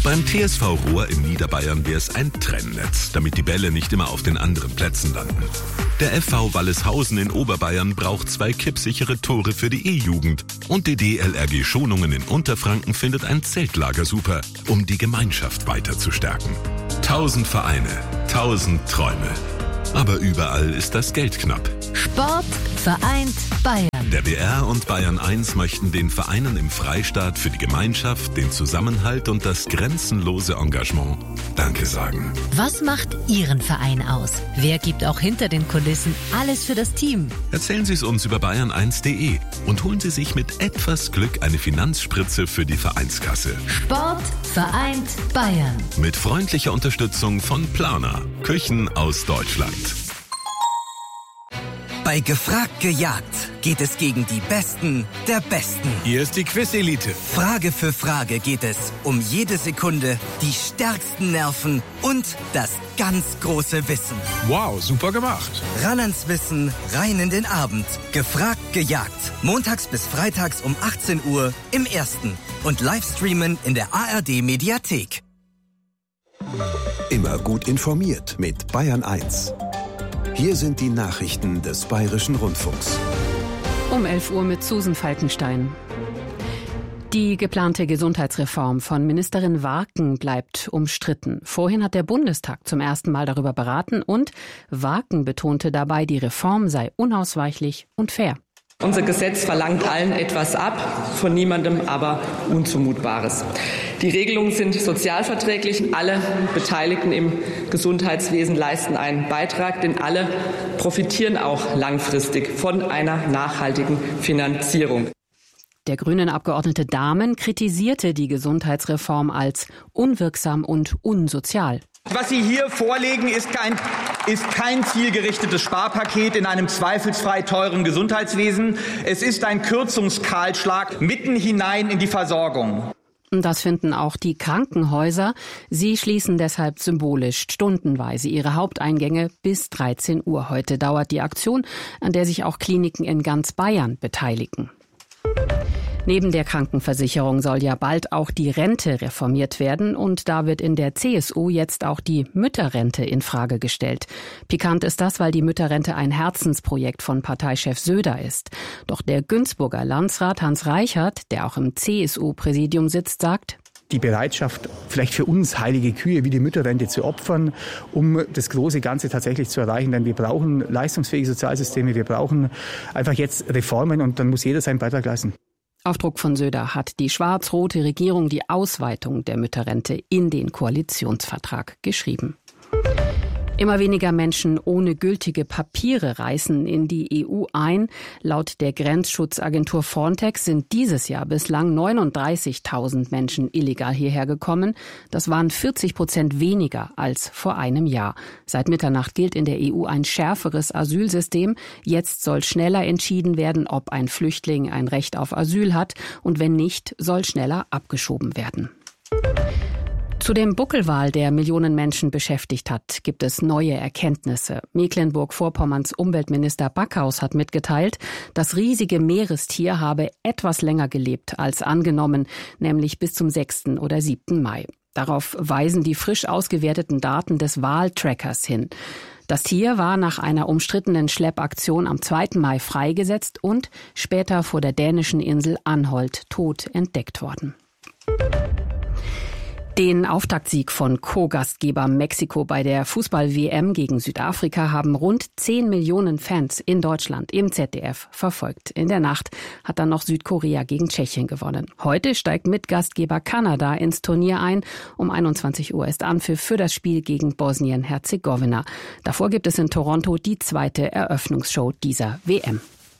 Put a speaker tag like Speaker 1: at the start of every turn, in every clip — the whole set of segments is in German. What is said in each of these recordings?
Speaker 1: Beim TSV Ruhr in Niederbayern wäre es ein Trennnetz, damit die Bälle nicht immer auf den anderen Plätzen landen. Der FV Walleshausen in Oberbayern braucht 2 kippsichere Tore für die E-Jugend. Und die DLRG Schonungen in Unterfranken findet ein Zeltlager super, um die Gemeinschaft weiter zu stärken. 1000 Vereine, 1000 Träume. Aber überall ist das Geld knapp.
Speaker 2: Sport vereint Bayern.
Speaker 1: Der BR und Bayern 1 möchten den Vereinen im Freistaat für die Gemeinschaft, den Zusammenhalt und das grenzenlose Engagement Danke sagen.
Speaker 2: Was macht Ihren Verein aus? Wer gibt auch hinter den Kulissen alles für das Team?
Speaker 1: Erzählen Sie es uns über bayern1.de und holen Sie sich mit etwas Glück eine Finanzspritze für die Vereinskasse.
Speaker 2: Sport vereint Bayern.
Speaker 1: Mit freundlicher Unterstützung von Plana, Küchen aus Deutschland.
Speaker 3: Bei Gefragt gejagt geht es gegen die Besten der Besten.
Speaker 4: Hier ist die Quiz-Elite.
Speaker 3: Frage für Frage geht es um jede Sekunde, die stärksten Nerven und das ganz große Wissen.
Speaker 4: Wow, super gemacht.
Speaker 3: Ran ans Wissen, rein in den Abend. Gefragt gejagt. Montags bis freitags um 18 Uhr im Ersten. Und Livestreamen in der ARD-Mediathek.
Speaker 5: Immer gut informiert mit Bayern 1. Hier sind die Nachrichten des Bayerischen Rundfunks.
Speaker 6: Um 11 Uhr mit Susan Falkenstein. Die geplante Gesundheitsreform von Ministerin Warken bleibt umstritten. Vorhin hat der Bundestag zum ersten Mal darüber beraten und Warken betonte dabei, die Reform sei unausweichlich und fair.
Speaker 7: Unser Gesetz verlangt allen etwas ab, von niemandem aber Unzumutbares. Die Regelungen sind sozialverträglich. Alle Beteiligten im Gesundheitswesen leisten einen Beitrag, denn alle profitieren auch langfristig von einer nachhaltigen Finanzierung.
Speaker 6: Der grünen Abgeordnete Dahmen kritisierte die Gesundheitsreform als unwirksam und unsozial.
Speaker 8: Was Sie hier vorlegen, ist kein zielgerichtetes Sparpaket in einem zweifelsfrei teuren Gesundheitswesen. Es ist ein Kürzungskahlschlag mitten hinein in die Versorgung.
Speaker 6: Das finden auch die Krankenhäuser. Sie schließen deshalb symbolisch stundenweise ihre Haupteingänge bis 13 Uhr. Heute dauert die Aktion, an der sich auch Kliniken in ganz Bayern beteiligen. Neben der Krankenversicherung soll ja bald auch die Rente reformiert werden und da wird in der CSU jetzt auch die Mütterrente in Frage gestellt. Pikant ist das, weil die Mütterrente ein Herzensprojekt von Parteichef Söder ist. Doch der Günzburger Landsrat Hans Reichert, der auch im CSU-Präsidium sitzt, sagt:
Speaker 9: Die Bereitschaft, vielleicht für uns heilige Kühe wie die Mütterrente zu opfern, um das große Ganze tatsächlich zu erreichen. Denn wir brauchen leistungsfähige Sozialsysteme, wir brauchen einfach jetzt Reformen und dann muss jeder seinen Beitrag leisten.
Speaker 6: Auf Druck von Söder hat die schwarz-rote Regierung die Ausweitung der Mütterrente in den Koalitionsvertrag geschrieben. Immer weniger Menschen ohne gültige Papiere reisen in die EU ein. Laut der Grenzschutzagentur Frontex sind dieses Jahr bislang 39.000 Menschen illegal hierher gekommen. Das waren 40% weniger als vor einem Jahr. Seit Mitternacht gilt in der EU ein schärferes Asylsystem. Jetzt soll schneller entschieden werden, ob ein Flüchtling ein Recht auf Asyl hat. Und wenn nicht, soll schneller abgeschoben werden. Zu dem Buckelwal, der Millionen Menschen beschäftigt hat, gibt es neue Erkenntnisse. Mecklenburg-Vorpommerns Umweltminister Backhaus hat mitgeteilt, das riesige Meerestier habe etwas länger gelebt als angenommen, nämlich bis zum 6. oder 7. Mai. Darauf weisen die frisch ausgewerteten Daten des Waltrackers hin. Das Tier war nach einer umstrittenen Schleppaktion am 2. Mai freigesetzt und später vor der dänischen Insel Anholt tot entdeckt worden. Den Auftaktsieg von Co-Gastgeber Mexiko bei der Fußball-WM gegen Südafrika haben rund 10 Millionen Fans in Deutschland im ZDF verfolgt. In der Nacht hat dann noch Südkorea gegen Tschechien gewonnen. Heute steigt Mitgastgeber Kanada ins Turnier ein. Um 21 Uhr ist Anpfiff für das Spiel gegen Bosnien-Herzegowina. Davor gibt es in Toronto die zweite Eröffnungsshow dieser WM.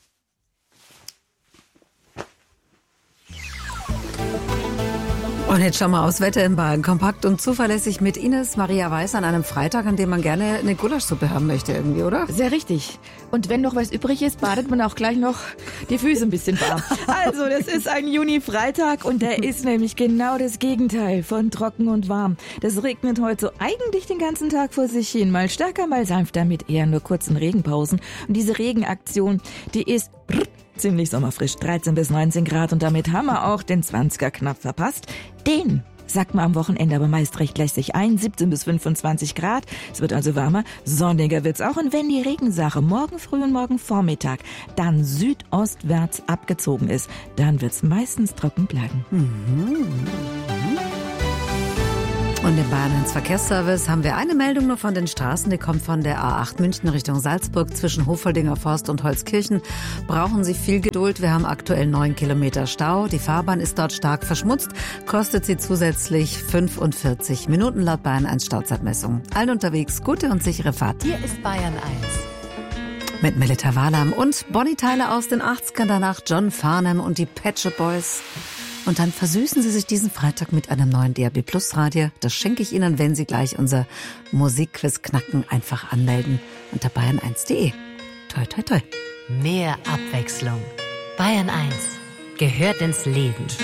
Speaker 10: Und jetzt schauen wir aufs Wetter in Bayern. Kompakt und zuverlässig mit Ines Maria Weiß an einem Freitag, an dem man gerne eine Gulaschsuppe haben möchte irgendwie, oder?
Speaker 11: Sehr richtig. Und wenn noch was übrig ist, badet man auch gleich noch die Füße ein bisschen warm. Also, das ist ein Juni-Freitag und der ist nämlich genau das Gegenteil von trocken und warm. Das regnet heute so eigentlich den ganzen Tag vor sich hin. Mal stärker, mal sanfter mit eher nur kurzen Regenpausen. Und diese Regenaktion, die ist ziemlich sommerfrisch, 13 bis 19 Grad und damit haben wir auch den 20er knapp verpasst. Den sagt man am Wochenende aber meist recht lässig ein, 17 bis 25 Grad. Es wird also wärmer, sonniger wird's auch. Und wenn die Regensache morgen früh und morgen Vormittag dann südostwärts abgezogen ist, dann wird's meistens trocken bleiben.
Speaker 10: Und im Bayern 1 Verkehrsservice haben wir eine Meldung nur von den Straßen. Die kommt von der A8 München Richtung Salzburg zwischen Hofoldinger Forst und Holzkirchen. Brauchen Sie viel Geduld. Wir haben aktuell 9 Kilometer Stau. Die Fahrbahn ist dort stark verschmutzt. Kostet sie zusätzlich 45 Minuten laut Bayern 1 Stauzeitmessung. Allen unterwegs gute und sichere Fahrt.
Speaker 2: Hier ist Bayern 1.
Speaker 10: Mit Melita Walam und Bonnie Tyler aus den 80ern, danach John Farnham und die Pet Shop Boys. Und dann versüßen Sie sich diesen Freitag mit einem neuen DAB+ Radio. Das schenke ich Ihnen, wenn Sie gleich unser Musikquiz knacken. Einfach anmelden unter bayern1.de. Toi, toi, toi.
Speaker 2: Mehr Abwechslung. Bayern 1 gehört ins Leben.